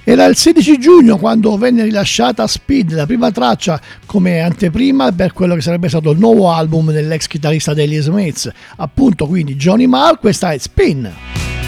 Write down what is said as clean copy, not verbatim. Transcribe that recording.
Era il 16 giugno quando venne rilasciata Speed, la prima traccia come anteprima per quello che sarebbe stato il nuovo album dell'ex chitarrista degli Smiths, appunto, quindi Johnny Marr. Questa è Spin.